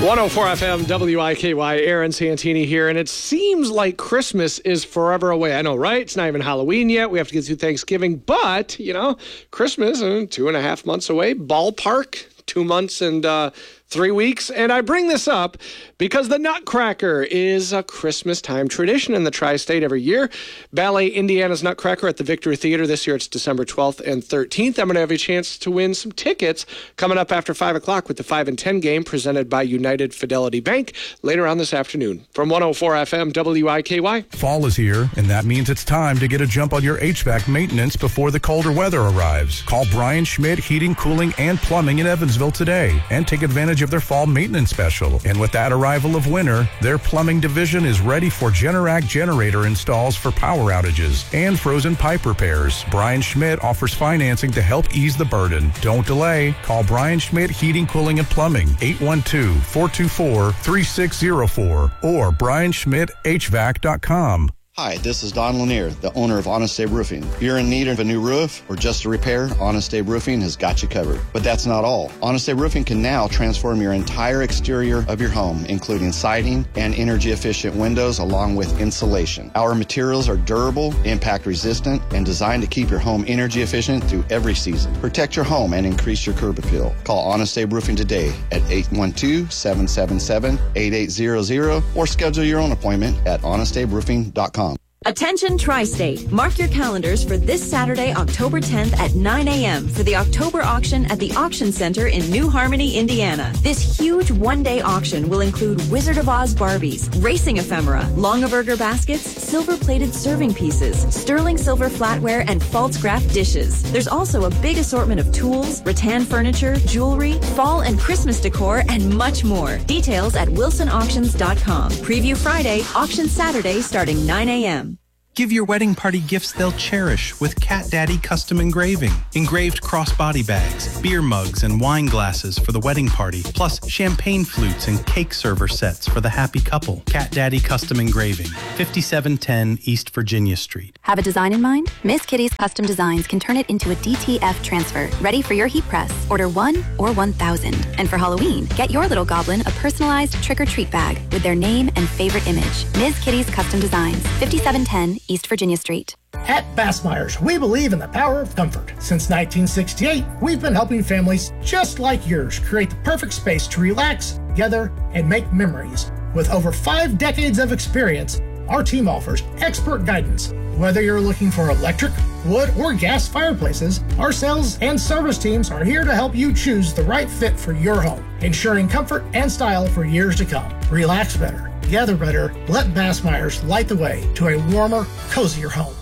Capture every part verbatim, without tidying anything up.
one oh four F M, W I K Y, Aaron Santini here, and it seems like Christmas is forever away. I know, right? It's not even Halloween yet. We have to get through Thanksgiving, but, you know, Christmas, uh, two and a half months away. Ballpark, two months and uh, three weeks. And I bring this up because the Nutcracker is a Christmas time tradition in the tri-state every year. Ballet Indiana's Nutcracker at the Victory Theater. This year it's December twelfth and thirteenth. I'm going to have a chance to win some tickets coming up after five o'clock with the five and ten game presented by United Fidelity Bank later on this afternoon. From one oh four F M, W I K Y. Fall is here, and that means it's time to get a jump on your H V A C maintenance before the colder weather arrives. Call Brian Schmidt Heating, Cooling, and Plumbing in Evansville today and take advantage of their fall maintenance special. And with that arrival of winter, their plumbing division is ready for Generac generator installs for power outages and frozen pipe repairs. Brian Schmidt offers financing to help ease the burden. Don't delay. Call Brian Schmidt Heating, Cooling, and Plumbing, eight one two, four two four, three six zero four or brian schmidt h v a c dot com. Hi, this is Don Lanier, the owner of Honest Abe Roofing. If you're in need of a new roof or just a repair, Honest Abe Roofing has got you covered. But that's not all. Honest Abe Roofing can now transform your entire exterior of your home, including siding and energy-efficient windows along with insulation. Our materials are durable, impact-resistant, and designed to keep your home energy-efficient through every season. Protect your home and increase your curb appeal. Call Honest Abe Roofing today at eight one two, seven seven seven, eight eight zero zero or schedule your own appointment at honest abe roofing dot com. Attention Tri-State. Mark your calendars for this Saturday, October tenth at nine a.m. for the October auction at the Auction Center in New Harmony, Indiana. This huge one-day auction will include Wizard of Oz Barbies, racing ephemera, Longaberger baskets, silver-plated serving pieces, sterling silver flatware, and false-graph dishes. There's also a big assortment of tools, rattan furniture, jewelry, fall and Christmas decor, and much more. Details at wilson auctions dot com. Preview Friday, auction Saturday starting nine a.m. Give your wedding party gifts they'll cherish with Cat Daddy Custom Engraving. Engraved crossbody bags, beer mugs, and wine glasses for the wedding party, plus champagne flutes and cake server sets for the happy couple. Cat Daddy Custom Engraving, fifty-seven ten East Virginia Street. Have a design in mind? Miss Kitty's Custom Designs can turn it into a D T F transfer, ready for your heat press. Order one or one thousand. And for Halloween, get your little goblin a personalized trick-or-treat bag with their name and favorite image. Miss Kitty's Custom Designs, fifty-seven ten East Virginia Street. At Bassmeyer's, we believe in the power of comfort. Since nineteen sixty-eight, we've been helping families just like yours create the perfect space to relax, gather, and make memories. With over five decades of experience, our team offers expert guidance. Whether you're looking for electric, wood, or gas fireplaces, our sales and service teams are here to help you choose the right fit for your home, ensuring comfort and style for years to come. Relax better, gather better, let Bassmeyer's light the way to a warmer, cozier home.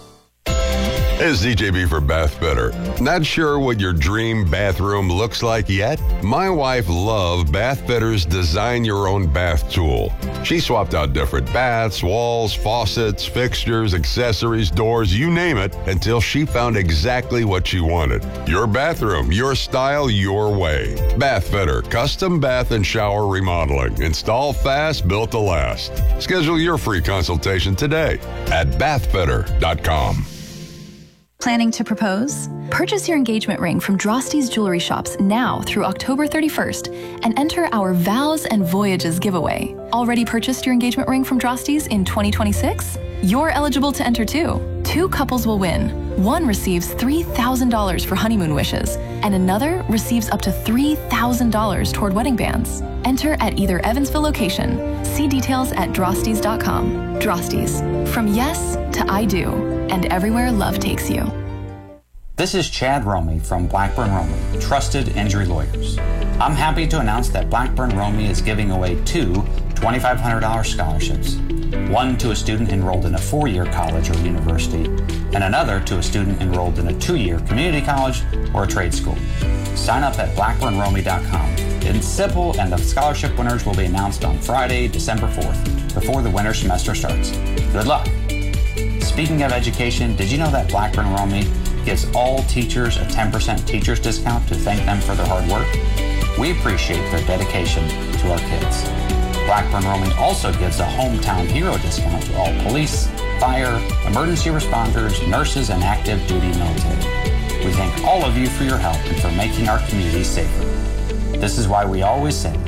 Hey, it's D J B for Bath Better. Not sure what your dream bathroom looks like yet? My wife loved Bath Better's Design Your Own Bath tool. She swapped out different baths, walls, faucets, fixtures, accessories, doors, you name it, until she found exactly what she wanted. Your bathroom, your style, your way. Bath Better, custom bath and shower remodeling. Install fast, built to last. Schedule your free consultation today at bath better dot com. Planning to propose? Purchase your engagement ring from Drosty's Jewelry Shops now through October thirty-first and enter our Vows and Voyages giveaway. Already purchased your engagement ring from Drosty's in twenty twenty-six? You're eligible to enter too. Two couples will win. One receives three thousand dollars for honeymoon wishes, and another receives up to three thousand dollars toward wedding bands. Enter at either Evansville location. See details at drostys dot com. Drosty's. From yes to I do, and everywhere love takes you. This is Chad Romey from Blackburn Romey, trusted injury lawyers. I'm happy to announce that Blackburn Romey is giving away two twenty-five hundred dollars scholarships. One to a student enrolled in a four-year college or university, and another to a student enrolled in a two-year community college or a trade school. Sign up at blackburn romey dot com. It's simple, and the scholarship winners will be announced on Friday, December fourth, before the winter semester starts. Good luck. Speaking of education, did you know that Blackburn Romey gives all teachers a ten percent teacher's discount to thank them for their hard work? We appreciate their dedication to our kids. Blackburn Romey also gives a hometown hero discount to all police, fire, emergency responders, nurses, and active duty military. We thank all of you for your help and for making our communities safer. This is why we always say,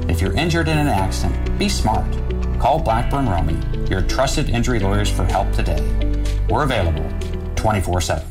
If you're injured in an accident, be smart. Call Blackburn Romey, your trusted injury lawyers, for help today. We're available twenty-four seven.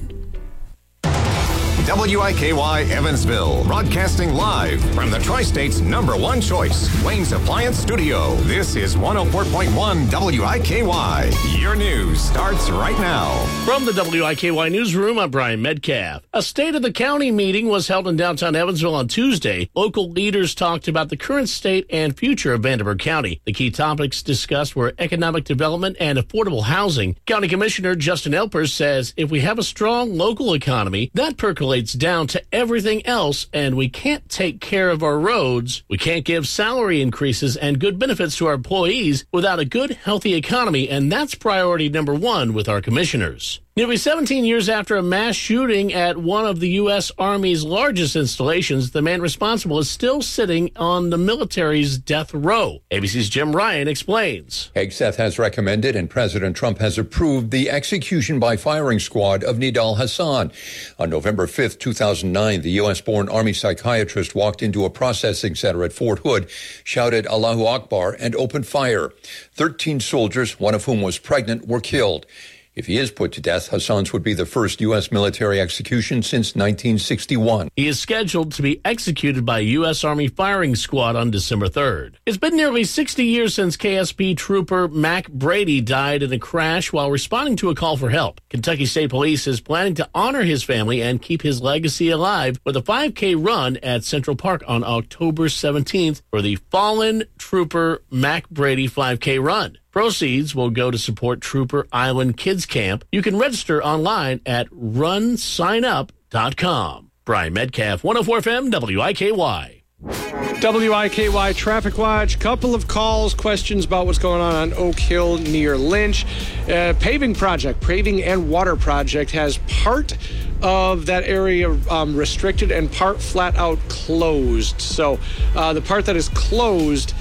W I K Y Evansville, broadcasting live from the Tri-State's number one choice, Wayne's Appliance Studio. This is one oh four point one W I K Y. Your news starts right now. From the W I K Y newsroom, I'm Brian Metcalf. A State of the County meeting was held in downtown Evansville on Tuesday. Local leaders talked about the current state and future of Vanderburgh County. The key topics discussed were economic development and affordable housing. County Commissioner Justin Elpers says if we have a strong local economy, that percolates down to everything else, and we can't take care of our roads. We can't give salary increases and good benefits to our employees without a good, healthy economy, and that's priority number one with our commissioners. Nearly seventeen years after a mass shooting at one of the U S Army's largest installations, the man responsible is still sitting on the military's death row. A B C's Jim Ryan explains. Hegseth has recommended and President Trump has approved the execution by firing squad of Nidal Hasan. On November fifth, two thousand nine, the U S-born Army psychiatrist walked into a processing center at Fort Hood, shouted Allahu Akbar, and opened fire. Thirteen soldiers, one of whom was pregnant, were killed. If he is put to death, Hassan's would be the first U S military execution since nineteen sixty-one. He is scheduled to be executed by a U S Army firing squad on December third. It's been nearly sixty years since K S P trooper Mac Brady died in a crash while responding to a call for help. Kentucky State Police is planning to honor his family and keep his legacy alive with a five K run at Central Park on October seventeenth for the Fallen Trooper Mac Brady five K run. Proceeds will go to support Trooper Island Kids Camp. You can register online at run sign up dot com. Brian Metcalf, one oh four F M, W I K Y. W I K Y Traffic Watch. Couple of calls, questions about what's going on on Oak Hill near Lynch. Uh, paving project, paving and water project has part of that area um, restricted and part flat out closed. So uh, the part that is closed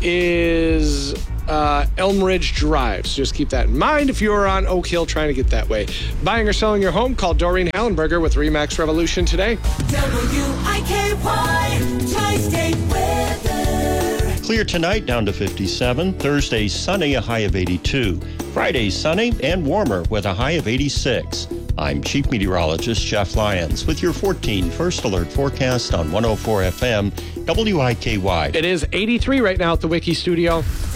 is uh, Elm Ridge Drive. So just keep that in mind if you're on Oak Hill trying to get that way. Buying or selling your home, call Doreen Hallenberger with RE/MAX Revolution today. W I K Y Tri-State Weather. Clear tonight, down to fifty-seven. Thursday, sunny, a high of eighty-two. Friday, sunny and warmer with a high of eighty-six. I'm Chief Meteorologist Jeff Lyons with your fourteen First Alert forecast on one oh four F M, W I K Y. It is eighty-three right now at the Wiki Studio.